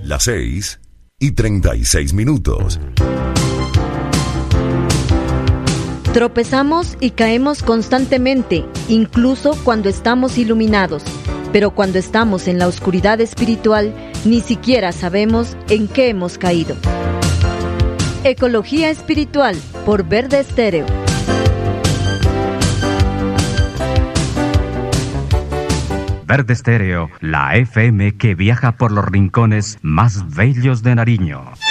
Las 6:36. Tropezamos y caemos constantemente, incluso cuando estamos iluminados. Pero cuando estamos en la oscuridad espiritual, ni siquiera sabemos en qué hemos caído. Ecología Espiritual, por Verde Estéreo. Verde Estéreo, la FM que viaja por los rincones más bellos de Nariño.